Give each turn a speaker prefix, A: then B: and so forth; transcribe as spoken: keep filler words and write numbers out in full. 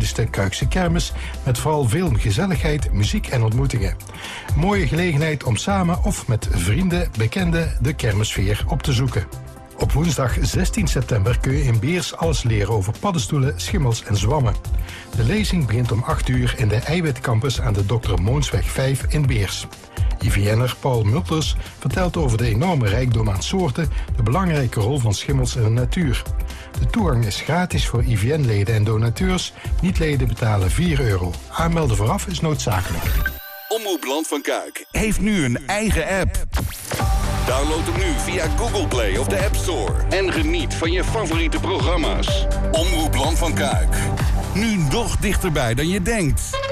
A: tweeëntwintigste Kuikse Kermis met vooral veel gezelligheid, muziek en ontmoetingen. Mooie gelegenheid om samen of met vrienden, bekenden de kermissfeer op te zoeken. Op woensdag zestien september kun je in Beers alles leren over paddenstoelen, schimmels en zwammen. De lezing begint om acht uur in de Eiwitcampus aan de dokter Moonsweg vijf in Beers. I V N'er Paul Multers vertelt over de enorme rijkdom aan soorten, de belangrijke rol van schimmels in de natuur. De toegang is gratis voor I V N-leden en donateurs. Niet-leden betalen vier euro. Aanmelden vooraf is noodzakelijk.
B: Omroep Land van Kuik heeft nu een eigen app. Download hem nu via Google Play of de App Store. En geniet van je favoriete programma's. Omroep Land van Kuik. Nu nog dichterbij dan je denkt.